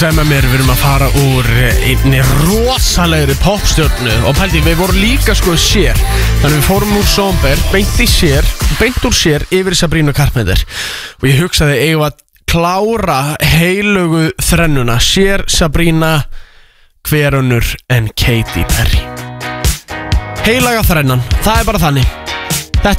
Sem að mér, við erum að fara úr einni rosalegri popstjörnu og pældi, við vorum líka sko sér. Þannig við fórum úr Somber, beint úr sér yfir Sabrina Carpenter. Og ég hugsaði, eigum að klára heilugu þrennuna, sér, Sabrina, hver önnur en Katy Perry. Heilaga þrennan, það er bara þannig.